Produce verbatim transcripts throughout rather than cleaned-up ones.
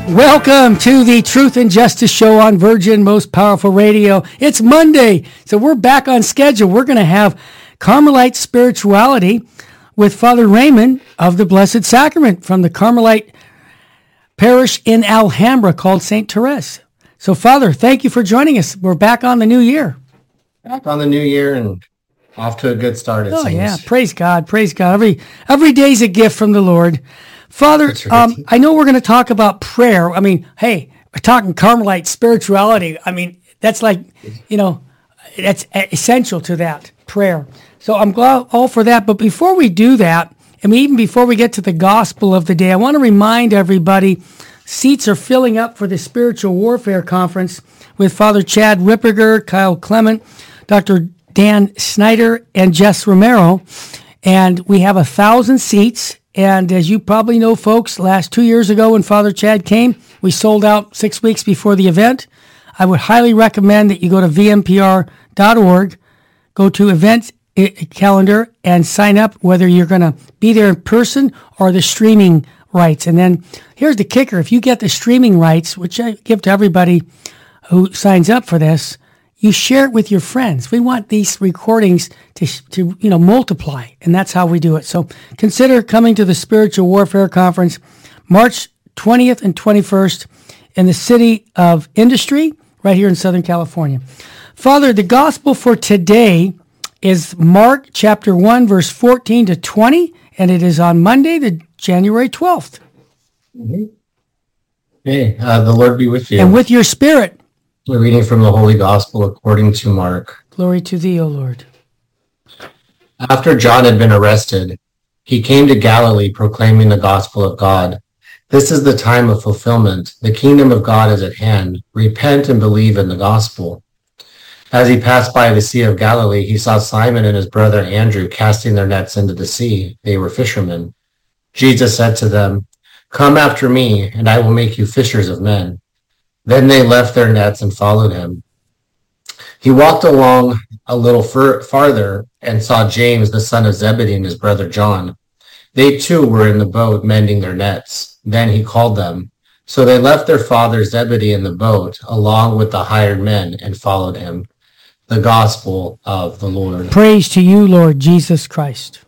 Welcome to the Truth and Justice Show on Virgin Most Powerful Radio. It's Monday, so we're back on schedule. We're going to have Carmelite Spirituality with Father Raymond of the Blessed Sacrament from the Carmelite Parish in Alhambra called Saint Therese. So, Father, thank you for joining us. We're back on the new year. Back on the new year and off to a good start, it oh, seems. yeah. Praise God. Praise God. Every, every day's a gift from the Lord. Father, Right. um, I know we're going to talk about prayer. I mean, hey, we're talking Carmelite spirituality. I mean, that's like, you know, that's essential to that prayer. So I'm glad all for that. But before we do that, I mean, even before we get to the gospel of the day, I want to remind everybody, seats are filling up for the Spiritual Warfare Conference with Father Chad Ripperger, Kyle Clement, Doctor Dan Snyder, and Jess Romero. And we have a thousand seats. And as you probably know, folks, last two years ago when Father Chad came, we sold out six weeks before the event. I would highly recommend that you go to v m p r dot org, go to event calendar, and sign up whether you're going to be there in person or the streaming rights. And then here's the kicker. If you get the streaming rights, which I give to everybody who signs up for this, you share it with your friends. We want these recordings to, to, you know, multiply, and that's how we do it. So consider coming to the Spiritual Warfare Conference, March twentieth and twenty-first in the City of Industry, right here in Southern California. Father, the gospel for today is Mark chapter one, verse fourteen to twenty, and it is on Monday, the January twelfth. Mm-hmm. Hey, uh, the Lord be with you. And with your spirit. We're reading from the Holy Gospel according to Mark. Glory to thee, O Lord. After John had been arrested, he came to Galilee proclaiming the gospel of God. This is the time of fulfillment. The kingdom of God is at hand. Repent and believe in the gospel. As he passed by the Sea of Galilee, he saw Simon and his brother Andrew casting their nets into the sea. They were fishermen. Jesus said to them, "Come after me, and I will make you fishers of men." Then they left their nets and followed him. He walked along a little fur- farther and saw James, the son of Zebedee, and his brother John. They too were in the boat mending their nets. Then he called them. So they left their father Zebedee in the boat along with the hired men and followed him. The gospel of the Lord. Praise to you, Lord Jesus Christ.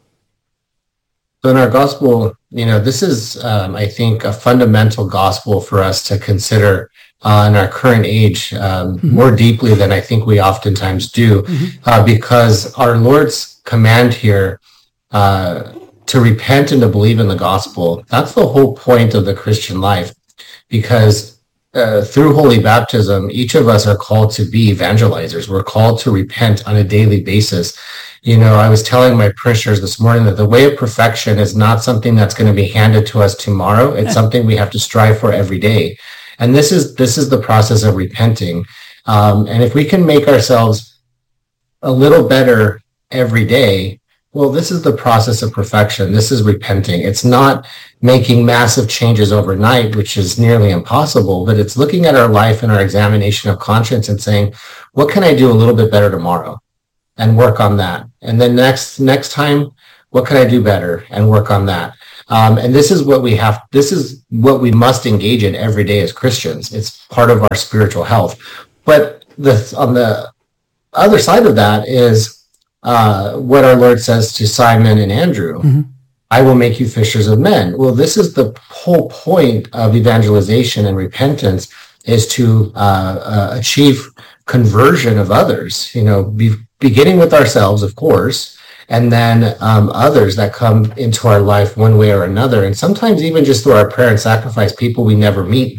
So in our gospel, you know, this is, um, I think, a fundamental gospel for us to consider uh, in our current age um, mm-hmm. more deeply than I think we oftentimes do, mm-hmm. uh, because our Lord's command here uh, to repent and to believe in the gospel, that's the whole point of the Christian life, because uh, through holy baptism, each of us are called to be evangelizers. We're called to repent on a daily basis. You know, I was telling my parishioners this morning that the way of perfection is not something that's going to be handed to us tomorrow. It's something we have to strive for every day. And this is this is the process of repenting. Um, and if we can make ourselves a little better every day, well, this is the process of perfection. This is repenting. It's not making massive changes overnight, which is nearly impossible, but it's looking at our life and our examination of conscience and saying, what can I do a little bit better tomorrow? And work on that. And then next next time, what can I do better? And work on that. Um, and this is what we have, this is what we must engage in every day as Christians. It's part of our spiritual health. But the, on the other side of that is uh, what our Lord says to Simon and Andrew. Mm-hmm. I will make you fishers of men. Well, this is the whole point of evangelization and repentance, is to uh, uh, achieve conversion of others, you know, be, beginning with ourselves, of course, and then um, others that come into our life one way or another. And sometimes even just through our prayer and sacrifice, people we never meet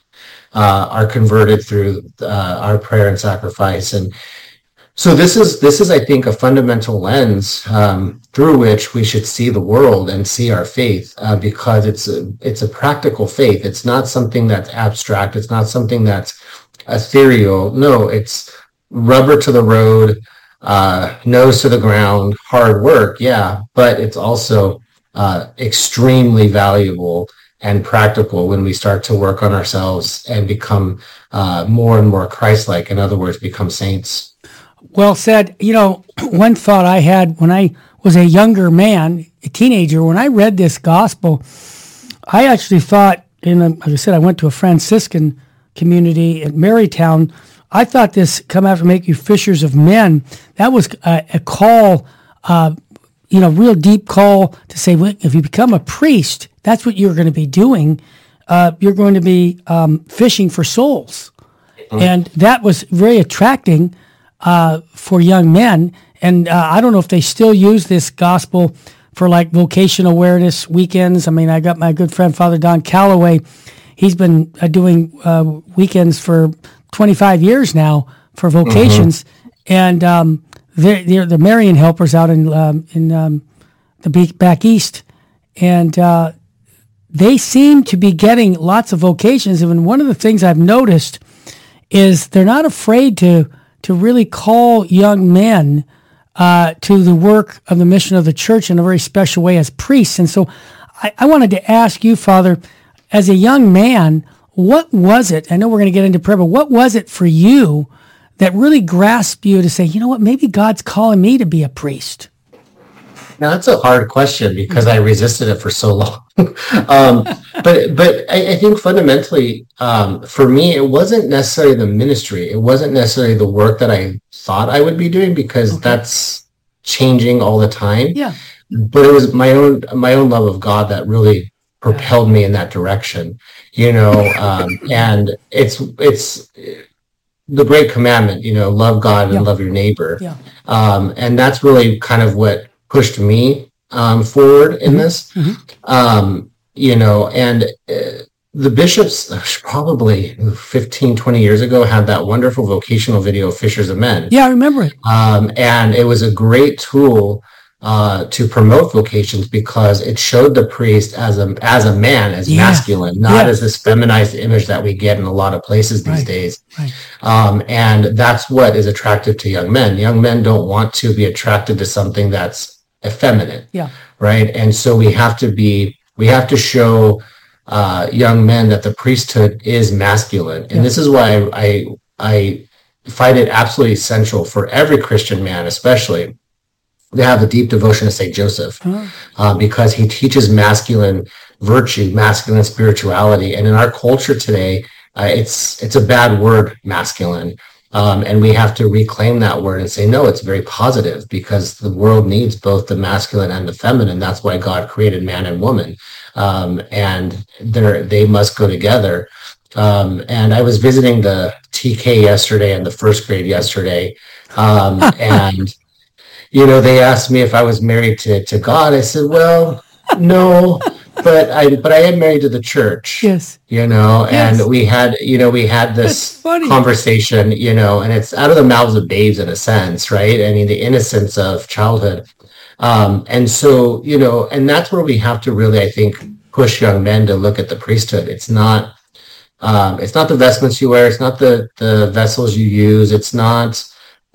uh, are converted through uh, our prayer and sacrifice. And so this is, this is, I think, a fundamental lens um, through which we should see the world and see our faith, uh, because it's a, it's a practical faith. It's not something that's abstract. It's not something that's ethereal. No, it's rubber to the road, uh, nose to the ground, hard work. Yeah. But it's also, uh, extremely valuable and practical when we start to work on ourselves and become, uh, more and more Christ-like. In other words, become saints. Well said. You know, one thought I had when I was a younger man, a teenager, when I read this gospel, I actually thought in a, like I said, I went to a Franciscan community at Marytown. I thought this come out to make you fishers of men. That was a, a call, uh, you know, real deep call to say, well, if you become a priest, that's what you're going to be doing. Uh, you're going to be um, fishing for souls. Mm-hmm. And that was very attracting uh, for young men. And uh, I don't know if they still use this gospel for like vocational awareness weekends. I mean, I got my good friend, Father Don Calloway. He's been uh, doing uh, weekends for twenty-five years now for vocations. Mm-hmm. And um, they're, they're the Marian helpers out in um, in um, the be- back east. And uh, they seem to be getting lots of vocations. And one of the things I've noticed is they're not afraid to to really call young men Uh, to the work of the mission of the church in a very special way as priests. And so I, I wanted to ask you, Father, as a young man, what was it? I know we're going to get into prayer, but what was it for you that really grasped you to say, you know what, maybe God's calling me to be a priest? Now, that's a hard question because I resisted it for so long. um, but but I, I think fundamentally, um, for me, it wasn't necessarily the ministry. It wasn't necessarily the work that I thought I would be doing, because okay. that's changing all the time. Yeah. But it was my own my own love of God that really propelled me in that direction. You know, um, and it's it's the great commandment. You know, love God and yeah. love your neighbor. Yeah. Um, and that's really kind of what pushed me um, forward in mm-hmm. this, mm-hmm. um, you know, and uh, the bishops probably fifteen, twenty years ago had that wonderful vocational video, Fishers of Men. Yeah, I remember it. Um, and it was a great tool uh, to promote vocations because it showed the priest as a as a man, as yeah. masculine, not yeah. as this feminized image that we get in a lot of places these right. days. Right. Um, and that's what is attractive to young men. Young men don't want to be attracted to something that's effeminate, yeah, right? And so we have to be, we have to show uh, young men that the priesthood is masculine, and yeah. this is why I, I I find it absolutely essential for every Christian man, especially, to have a deep devotion to Saint Joseph, oh. uh, because he teaches masculine virtue, masculine spirituality, and in our culture today, uh, it's it's a bad word, masculine. Um, and we have to reclaim that word and say, no, it's very positive, because the world needs both the masculine and the feminine. That's why God created man and woman. Um, and they're, they must go together. Um, and I was visiting the T K yesterday and the first grade yesterday. Um, and, you know, they asked me if I was married to, to God. I said, well, no. But I, but I am married to the church. Yes. You know, and yes. we had, you know, we had this conversation, you know, and it's out of the mouths of babes in a sense, right? I mean, the innocence of childhood. Um, and so, you know, and that's where we have to really, I think, push young men to look at the priesthood. It's not, um, it's not the vestments you wear. It's not the, the vessels you use. It's not,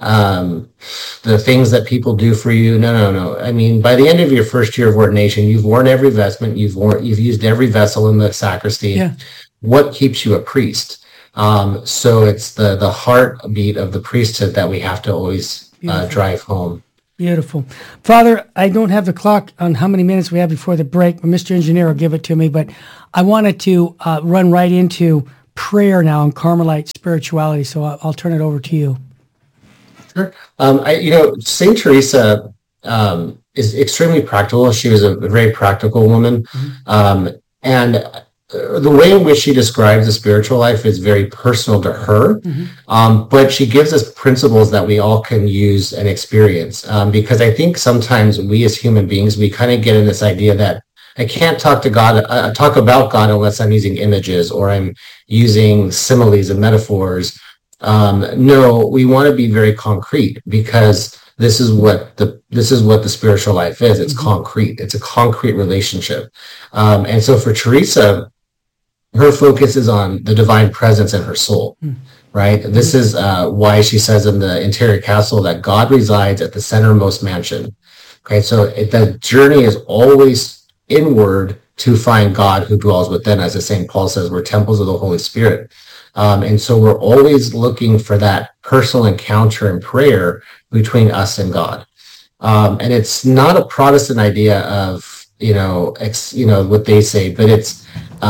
um, the things that people do for you. No, no, no. I mean, by the end of your first year of ordination, you've worn every vestment, you've worn, you've used every vessel in the sacristy. Yeah. What keeps you a priest? Um, so it's the, the heartbeat of the priesthood that we have to always uh, drive home. Beautiful. Father, I don't have the clock on how many minutes we have before the break, but Mister Engineer will give it to me. But I wanted to uh, run right into prayer now and Carmelite spirituality. So I'll, I'll turn it over to you. Sure. Um, I, you know, Saint Teresa um, is extremely practical. She was a very practical woman. Mm-hmm. Um, and the way in which she describes the spiritual life is very personal to her. Mm-hmm. Um, but she gives us principles that we all can use and experience. Um, because I think sometimes we as human beings, we kind of get in this idea that I can't talk to God, uh, talk about God unless I'm using images or I'm using similes and metaphors. Um, no, we want to be very concrete, because this is what the this is what the spiritual life is. It's mm-hmm. concrete. It's a concrete relationship. Um, and so for Teresa, her focus is on the divine presence in her soul, mm-hmm. right? This is uh, why she says in the interior castle that God resides at the centermost mansion. Okay, so it, the journey is always inward to find God who dwells within, as Saint Paul says, we're temples of the Holy Spirit. Um, and so we're always looking for that personal encounter and prayer between us and God. Um, and it's not a Protestant idea of, you know, ex, you know, what they say, but it's uh,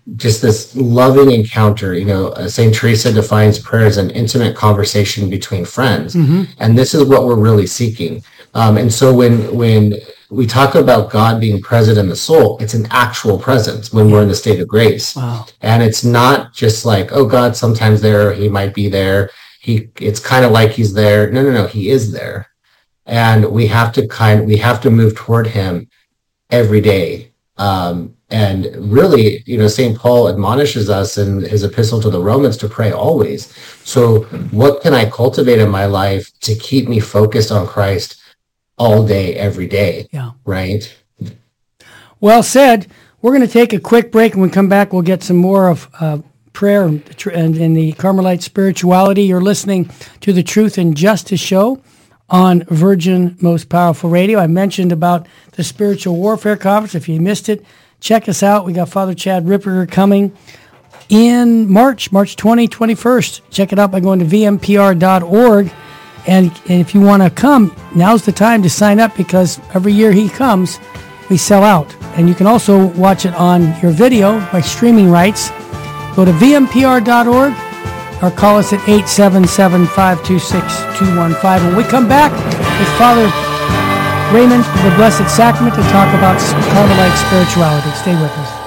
just this loving encounter. You know, uh, Saint Teresa defines prayer as an intimate conversation between friends. Mm-hmm. And this is what we're really seeking. Um, and so when, when we talk about God being present in the soul, it's an actual presence when we're in the state of grace. Wow. And it's not just like, oh, God, sometimes there, he might be there. He, it's kind of like he's there. No, no, no, he is there. And we have to kind, we have to move toward him every day. Um, and really, you know, Saint Paul admonishes us in his epistle to the Romans to pray always. So what can I cultivate in my life to keep me focused on Christ all day, every day? Yeah. Right? Well said. We're going to take a quick break, and when we come back, we'll get some more of uh, prayer and, and, and the Carmelite spirituality. You're listening to the Truth and Justice Show on Virgin Most Powerful Radio. I mentioned about the Spiritual Warfare Conference. If you missed it, check us out. We got Father Chad Ripperger coming in March, March twentieth, twenty-first. Check it out by going to v m p r dot org. And, and if you want to come, now's the time to sign up, because every year he comes, we sell out. And you can also watch it on your video by streaming rights. Go to v m p r dot org. or call us at eight seven seven, five two six, two one five. When we come back with Father Raymond of the Blessed Sacrament to talk about Carmelite spirituality. Stay with us.